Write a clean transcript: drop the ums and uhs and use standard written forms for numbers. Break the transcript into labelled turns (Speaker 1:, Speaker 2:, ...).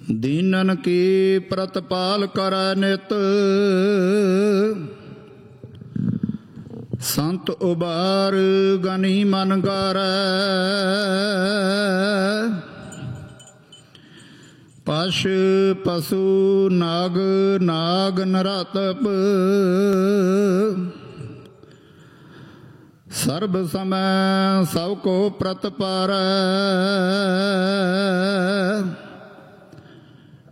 Speaker 1: दीनन की प्रतिपाल करੈ नित। संत उबार गनी मन गारै। पश पशु नाग नाग नरातप। सर्ब समय सब को प्रतिपारै।